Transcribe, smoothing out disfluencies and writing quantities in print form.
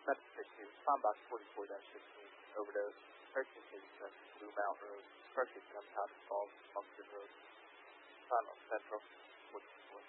That's 16. Climb box 44-16. Overdose. 1387 Blue Mountain Road. First Gunpowder Falls, Buxton Road. Final Central.